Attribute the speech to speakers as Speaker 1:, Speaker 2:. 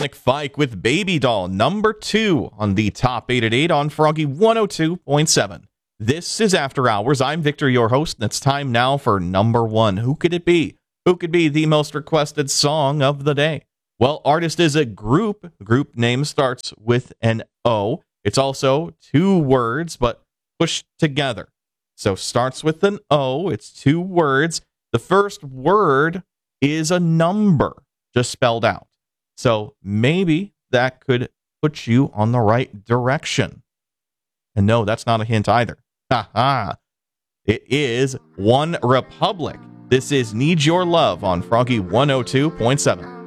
Speaker 1: Dominic Fike with Baby Doll, number 2 on the top 8 at 8 on Froggy 102.7. This is After Hours. I'm Victor, your host, and it's time now for number 1. Who could it be? Who could be the most requested song of the day? Well, artist is a group. The group name starts with an O. It's also 2 words, but pushed together. So starts with an O. It's 2 words. The first word is a number, just spelled out. So maybe that could put you on the right direction. And no, that's not a hint either. Ha. It is One Republic. This is Need Your Love on Froggy 102.7.